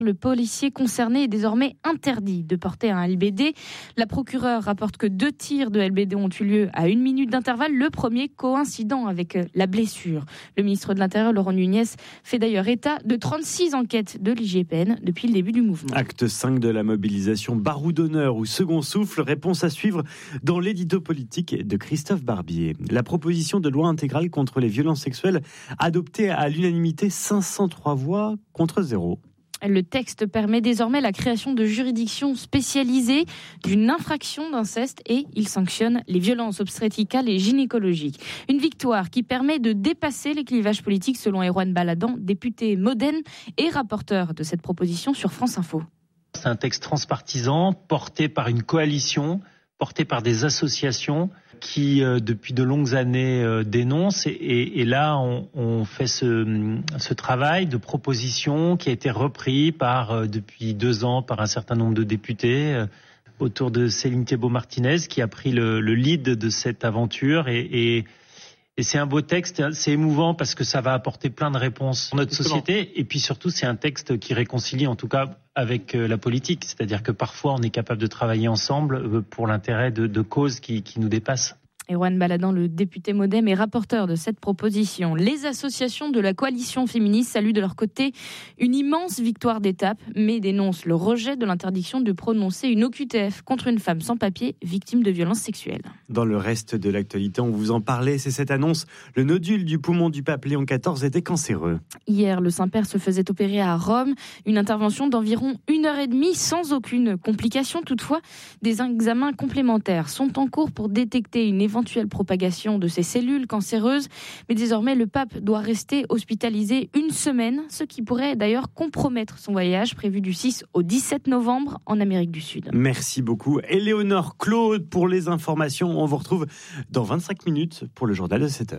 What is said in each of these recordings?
Le policier concerné est désormais interdit de porter un LBD. La procureure rapporte que 2 tirs de LBD ont eu lieu à 1 minute d'intervalle, le premier coïncidant avec la blessure. Le ministre de l'Intérieur, Laurent Nunez, fait d'ailleurs état de 36 enquêtes de l'IGPN depuis le début du mouvement. Acte 5 de la mobilisation, baroud d'honneur ou second souffle, réponse à suivre dans l'édito politique de Christophe Barbier. La proposition de loi intégrale contre les violences sexuelles adoptée à l'unanimité, 503 voix contre 0. Le texte permet désormais la création de juridictions spécialisées d'une infraction d'inceste et il sanctionne les violences obstétricales et gynécologiques. Une victoire qui permet de dépasser les clivages politiques selon Erwan Balladan, député Modène et rapporteur de cette proposition sur France Info. C'est un texte transpartisan porté par une coalition, porté par des associations qui, depuis de longues années, dénoncent. Et là, on fait ce travail de proposition qui a été repris depuis 2 ans par un certain nombre de députés autour de Céline Thiébaut-Martinez qui a pris le lead de cette aventure. Et c'est un beau texte, c'est émouvant parce que ça va apporter plein de réponses pour notre société. Et puis surtout, c'est un texte qui réconcilie, en tout cas, avec la politique. C'est-à-dire que parfois, on est capable de travailler ensemble pour l'intérêt de causes qui nous dépassent. Erwan Balladan, le député Modem, est rapporteur de cette proposition. Les associations de la coalition féministe saluent de leur côté une immense victoire d'étape, mais dénoncent le rejet de l'interdiction de prononcer une OQTF contre une femme sans papier victime de violences sexuelles. Dans le reste de l'actualité, on vous en parlait, c'est cette annonce. Le nodule du poumon du pape Léon XIV était cancéreux. Hier, le Saint-Père se faisait opérer à Rome. Une intervention d'environ 1h30 sans aucune complication. Toutefois, des examens complémentaires sont en cours pour détecter une éventuelle propagation de ces cellules cancéreuses. Mais désormais, le pape doit rester hospitalisé 1 semaine, ce qui pourrait d'ailleurs compromettre son voyage prévu du 6 au 17 novembre en Amérique du Sud. Merci beaucoup. Éléonore Claude pour les informations. On vous retrouve dans 25 minutes pour le journal de 7h.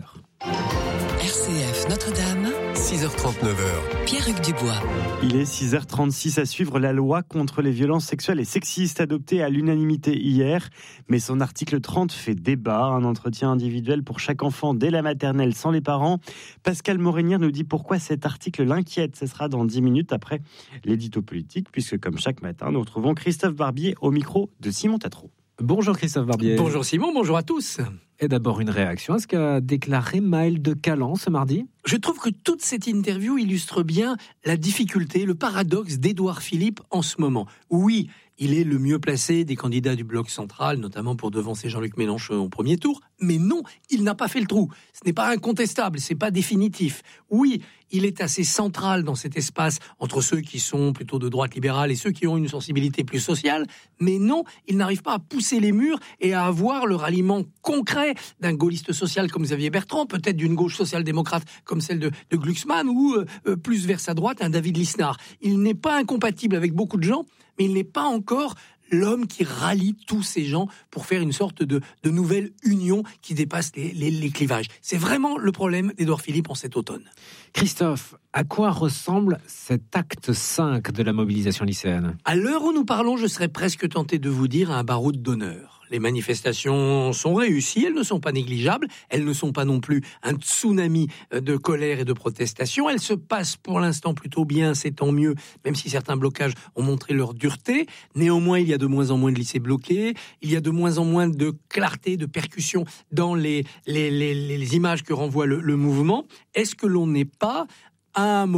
RCF Notre-Dame, 6h39. Pierre-Hugues Dubois. Il est 6h36 à suivre. La loi contre les violences sexuelles et sexistes adoptée à l'unanimité hier. Mais son article 30 fait débat. Un entretien individuel pour chaque enfant dès la maternelle sans les parents. Pascal Morinière nous dit pourquoi cet article l'inquiète. Ce sera dans 10 minutes après l'édito politique, puisque comme chaque matin, nous retrouvons Christophe Barbier au micro de Simon Tatro. Bonjour Christophe Barbier. Bonjour Simon, bonjour à tous. Et d'abord une réaction à ce qu'a déclaré Maël de Calan ce mardi. Je trouve que toute cette interview illustre bien la difficulté, le paradoxe d'Édouard Philippe en ce moment. Oui, il est le mieux placé des candidats du bloc central, notamment pour devancer Jean-Luc Mélenchon au premier tour. Mais non, il n'a pas fait le trou. Ce n'est pas incontestable, c'est pas définitif. Oui, il est assez central dans cet espace entre ceux qui sont plutôt de droite libérale et ceux qui ont une sensibilité plus sociale. Mais non, il n'arrive pas à pousser les murs et à avoir le ralliement concret d'un gaulliste social comme Xavier Bertrand, peut-être d'une gauche social-démocrate comme celle de Glucksmann ou plus vers sa droite un David Lisnard. Il n'est pas incompatible avec beaucoup de gens, mais il n'est pas encore l'homme qui rallie tous ces gens pour faire une sorte de nouvelle union qui dépasse les clivages. C'est vraiment le problème d'Édouard Philippe en cet automne. Christophe, à quoi ressemble cet acte 5 de la mobilisation lycéenne ? À l'heure où nous parlons, je serais presque tenté de vous dire un baroud d'honneur. Les manifestations sont réussies, elles ne sont pas négligeables, elles ne sont pas non plus un tsunami de colère et de protestation. Elles se passent pour l'instant plutôt bien, c'est tant mieux, même si certains blocages ont montré leur dureté. Néanmoins, il y a de moins en moins de lycées bloqués, il y a de moins en moins de clarté, de percussion dans les images que renvoie le mouvement. Est-ce que l'on n'est pas à un moment